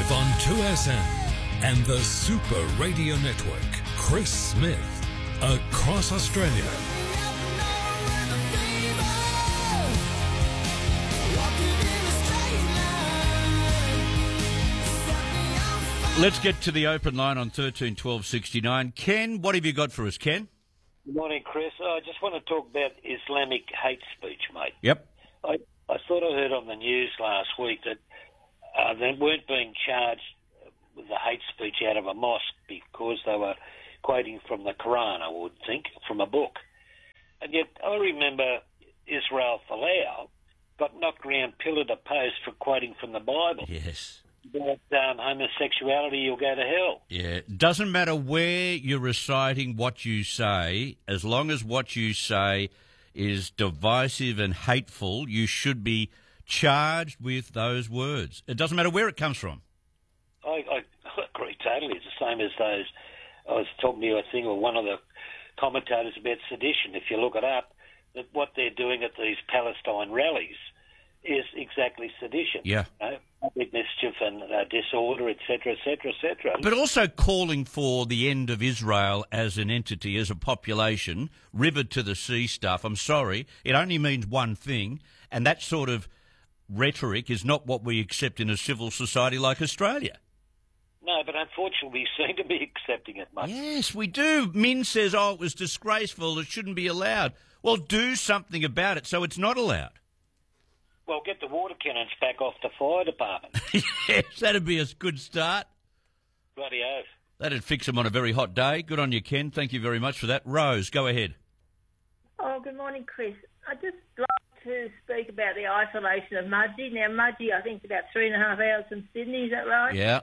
Live on 2SM and the Super Radio Network. Chris Smith, across Australia. Let's get to the open line on 13 12 69. Ken, what have you got for us, Ken? Good morning, Chris. I just want to talk about Islamic hate speech, mate. Yep. I thought I heard on the news last week that they weren't being charged with the hate speech out of a mosque because they were quoting from the Quran, I would think, from a book. And yet I remember Israel Folau got knocked around pillar to post for quoting from the Bible. Yes. About homosexuality, you'll go to hell. Yeah. Doesn't matter where you're reciting what you say, as long as what you say is divisive and hateful, you should be charged with those words. It doesn't matter where it comes from. I agree totally. It's the same as those. I was talking to you, I think, or one of the commentators about sedition. If you look it up, that what they're doing at these Palestine rallies is exactly sedition. Yeah. You know, public mischief and disorder, etc., etc., etc. But also calling for the end of Israel as an entity, as a population, river to the sea stuff. I'm sorry, it only means one thing, and that sort of rhetoric is not what we accept in a civil society like Australia. No, but unfortunately we seem to be accepting it, mate. Yes, we do. Min says, it was disgraceful, it shouldn't be allowed. Well, do something about it so it's not allowed. Well, get the water cannons back off the fire department. Yes, that'd be a good start. Bloody oath. That'd fix them on a very hot day. Good on you, Ken. Thank you very much for that. Rose, go ahead. Oh, good morning, Chris. I'd just like to speak about the isolation of Mudgee. Now, Mudgee, I think, is about 3.5 hours from Sydney, is that right? Yeah.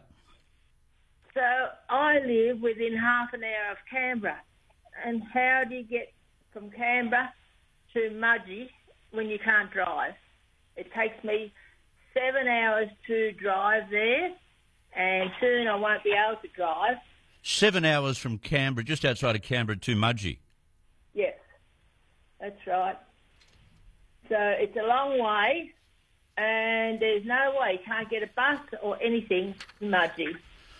So I live within half an hour of Canberra. And how do you get from Canberra to Mudgee when you can't drive? It takes me 7 hours to drive there, and soon I won't be able to drive. 7 hours from Canberra, just outside of Canberra, to Mudgee. Yes, that's right. So it's a long way, and there's no way. You can't get a bus or anything to Mudgee.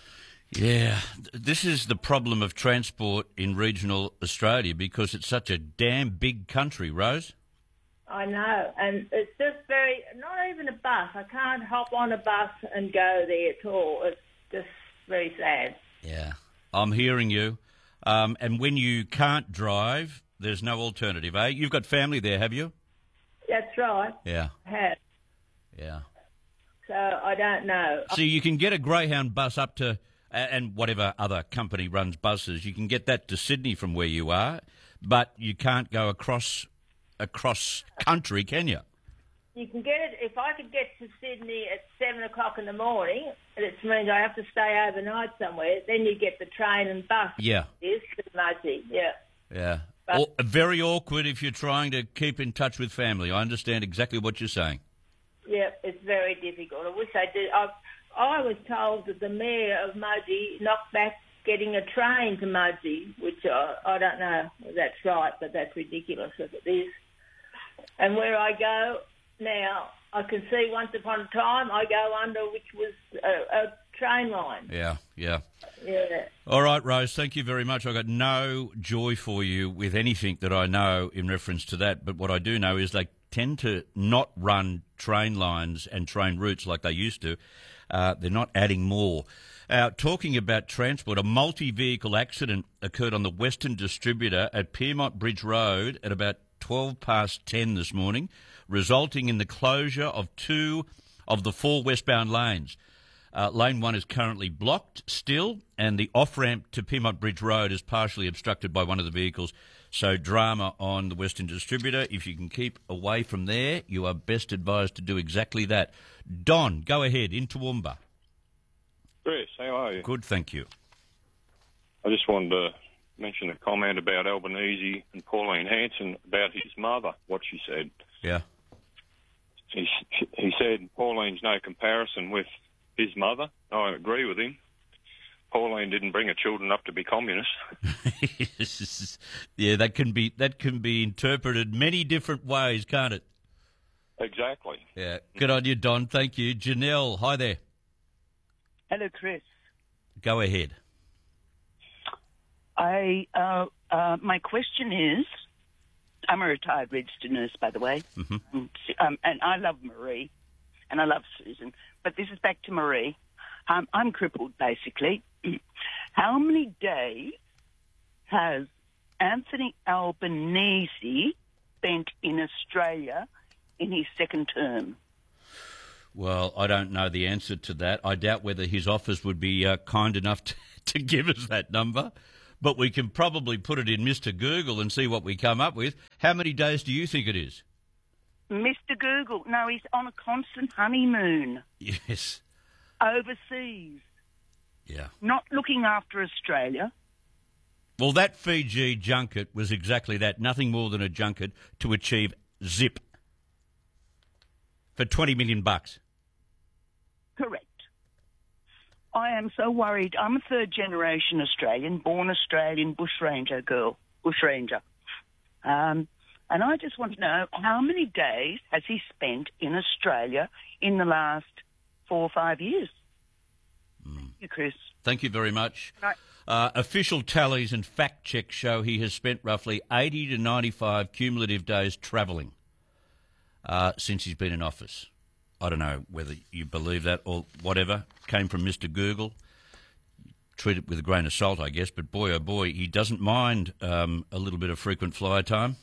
Yeah, this is the problem of transport in regional Australia because it's such a damn big country, Rose. I know, and it's just not even a bus. I can't hop on a bus and go there at all. It's just very sad. Yeah, I'm hearing you. And when you can't drive, there's no alternative, eh? You've got family there, have you? That's right. Yeah. I have. Yeah. So I don't know. So you can get a Greyhound bus up to, and whatever other company runs buses, you can get that to Sydney from where you are, but you can't go across country, can you? You can get it. If I could get to Sydney at 7 o'clock in the morning, and it means I have to stay overnight somewhere, then you get the train and bus. Yeah. It's Mudgee, yeah. Yeah. But very awkward if you're trying to keep in touch with family. I understand exactly what you're saying. Yeah, it's very difficult. I wish I did. I was told that the mayor of Mudgee knocked back getting a train to Mudgee, which I don't know if that's right, but that's ridiculous if it is. And where I go now, I can see once upon a time I go under which was a train line. Yeah, yeah. Yeah. All right, Rose, thank you very much. I've got no joy for you with anything that I know in reference to that, but what I do know is they tend to not run train lines and train routes like they used to. They're not adding more. Talking about transport, a multi-vehicle accident occurred on the Western Distributor at Pyrmont Bridge Road at about 12 past 10 this morning, resulting in the closure of 2 of the 4 westbound lanes. Lane 1 is currently blocked still, and the off-ramp to Pyrmont Bridge Road is partially obstructed by one of the vehicles. So drama on the Western Distributor. If you can keep away from there, you are best advised to do exactly that. Don, go ahead, in Toowoomba. Chris, how are you? Good, thank you. I just wanted to mention a comment about Albanese and Pauline Hanson about his mother, what she said. Yeah. He said Pauline's no comparison with his mother. I agree with him. Pauline didn't bring her children up to be communists. Yeah, that can be interpreted many different ways, can't it? Exactly. Yeah. Good on you, Don. Thank you. Janelle, hi there. Hello, Chris. Go ahead. My question is, I'm a retired registered nurse, by the way, and I love Marie, and I love Susan, but this is back to Marie. I'm crippled, basically. How many days has Anthony Albanese spent in Australia in his second term? Well, I don't know the answer to that. I doubt whether his office would be kind enough to give us that number, but we can probably put it in Mr. Google and see what we come up with. How many days do you think it is? Mr. Google, no, he's on a constant honeymoon. Yes. Overseas. Yeah. Not looking after Australia. Well, that Fiji junket was exactly that, nothing more than a junket to achieve zip for $20 million. Correct. I am so worried. I'm a third-generation Australian, born Australian bushranger girl, bushranger. And I just want to know how many days has he spent in Australia in the last 4 or 5 years? Thank you, Chris. Thank you very much. Right. Official tallies and fact checks show he has spent roughly 80 to 95 cumulative days travelling since he's been in office. I don't know whether you believe that or whatever. Came from Mr. Google. Treat it with a grain of salt, I guess, but boy, oh boy, he doesn't mind a little bit of frequent flyer time.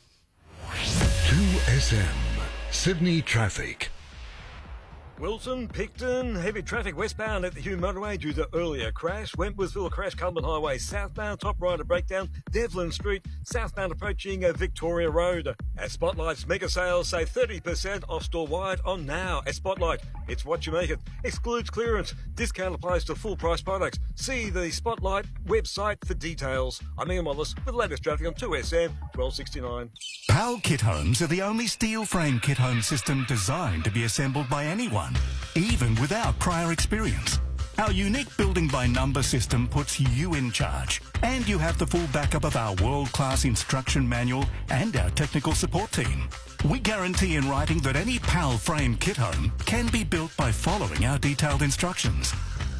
2SM, Sydney traffic. Wilson, Picton, heavy traffic westbound at the Hume Motorway due to earlier crash. Wentworthville crash, Cumberland Highway southbound, top rider breakdown, Devlin Street, southbound approaching Victoria Road. At Spotlight's mega sales, save 30% off store-wide on now. At Spotlight, it's what you make it. Excludes clearance. Discount applies to full-price products. See the Spotlight website for details. I'm Ian Wallace with the latest traffic on 2SM 1269. PAL Kit Homes are the only steel frame kit home system designed to be assembled by anyone, even without prior experience. Our unique building by number system puts you in charge, and you have the full backup of our world-class instruction manual and our technical support team. We guarantee in writing that any PAL frame kit home can be built by following our detailed instructions.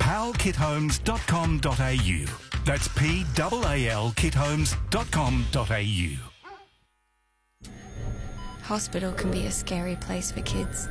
palkithomes.com.au. That's PAL kithomes.com.au. Hospital can be a scary place for kids.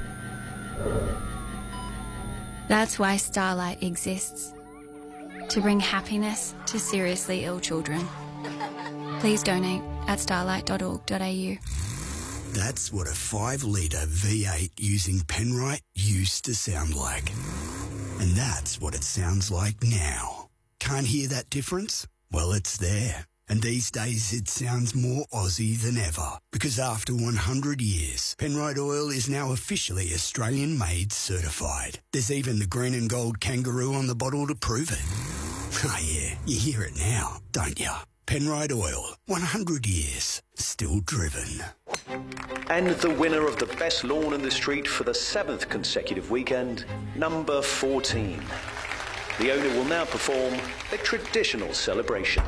That's why Starlight exists, to bring happiness to seriously ill children. Please donate at starlight.org.au. That's what a 5-litre V8 using Penrite used to sound like. And that's what it sounds like now. Can't hear that difference? Well, it's there. And these days it sounds more Aussie than ever, because after 100 years, Penrite Oil is now officially Australian-made certified. There's even the green and gold kangaroo on the bottle to prove it. Oh yeah, you hear it now, don't you? Penrite Oil, 100 years, still driven. And the winner of the best lawn in the street for the 7th consecutive weekend, number 14. The owner will now perform a traditional celebration.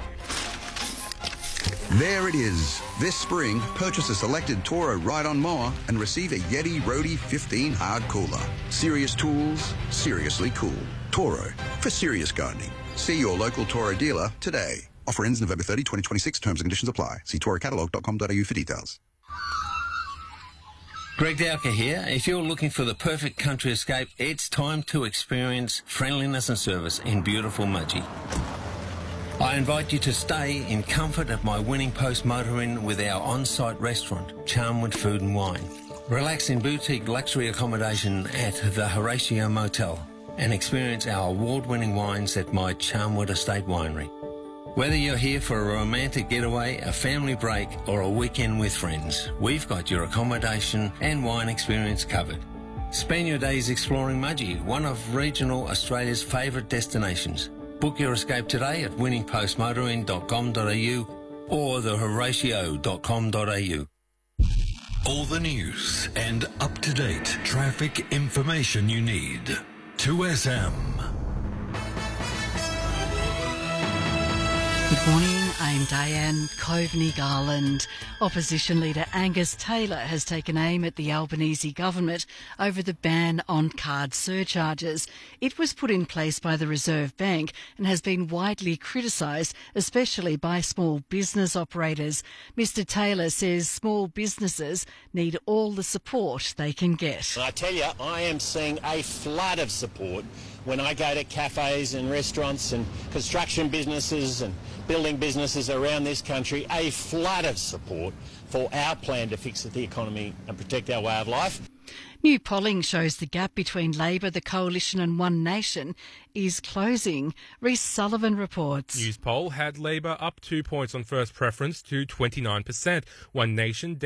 There it is. This spring, purchase a selected Toro ride-on mower and receive a Yeti Roadie 15 hard cooler. Serious tools, seriously cool. Toro, for serious gardening. See your local Toro dealer today. Offer ends November 30, 2026. Terms and conditions apply. See torocatalog.com.au for details. Greg Dowker here. If you're looking for the perfect country escape, it's time to experience friendliness and service in beautiful Mudgee. I invite you to stay in comfort at my Winning Post Motor Inn with our on-site restaurant, Charmwood Food and Wine. Relax in boutique luxury accommodation at the Horatio Motel and experience our award-winning wines at my Charmwood Estate Winery. Whether you're here for a romantic getaway, a family break or a weekend with friends, we've got your accommodation and wine experience covered. Spend your days exploring Mudgee, one of regional Australia's favourite destinations. Book your escape today at winningpostmotoring.com.au or thehoratio.com.au. All the news and up-to-date traffic information you need. 2SM. Good morning, I'm Diane Coveney Garland. Opposition leader Angus Taylor has taken aim at the Albanese government over the ban on card surcharges. It was put in place by the Reserve Bank and has been widely criticised, especially by small business operators. Mr Taylor says small businesses need all the support they can get. I tell you, I am seeing a flood of support when I go to cafes and restaurants and construction businesses and building businesses around this country, a flood of support for our plan to fix the economy and protect our way of life. New polling shows the gap between Labor, the Coalition and One Nation is closing. Rhys Sullivan reports. News poll had Labor up 2 points on first preference to 29%. One Nation